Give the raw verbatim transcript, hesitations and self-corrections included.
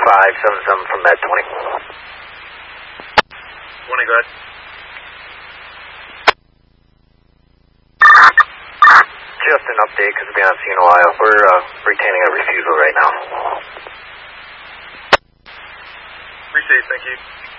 five seven seven from Med twenty. twenty, go ahead. Just an update because we've been on scene a while. We're uh, retaining a refusal right now. Appreciate it, thank you.